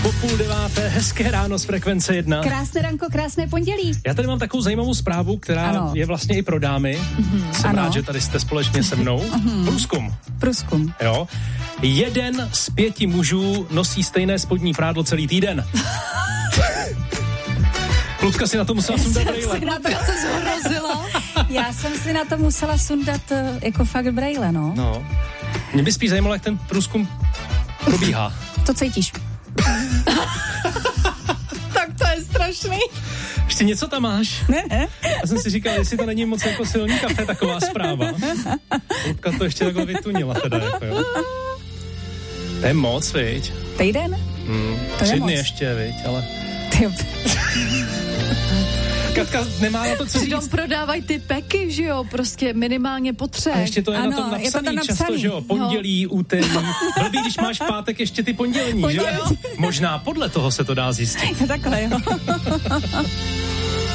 Po 8:30, hezké ráno z Frekvence 1. Krásné ranko, krásné pondělí. Já tady mám takovou zajímavou zprávu, která je vlastně i pro dámy. Jsem rád, že tady jste společně se mnou. Průzkum. Jo. 1 z 5 mužů nosí stejné spodní prádlo celý týden. Klutka si na to musela sundat brejle. Já jsem si na to musela sundat jako fakt brejle, no. No. Mě by spíš zajímalo, jak ten průzkum probíhá. To cítíš. Tak to je strašný. Ještě něco tam máš? Ne. Já jsem si říkal, jestli to není moc jako silný kafe, taková zpráva. Klubka to ještě takhle vytunila teda, jako jo. To je moc, viď? Týden? 3 dny ještě, viď, ale... Katka nemá na to co říct. Přitom prodávají ty peky, že jo, prostě minimálně po 3. A ještě to je ano, na tom napsaný, je to tam napsaný. Často, že jo, pondělí, úterý. Blbý, když máš v pátek ještě ty pondělní, že jo? Možná podle toho se to dá zjistit. Takhle, jo.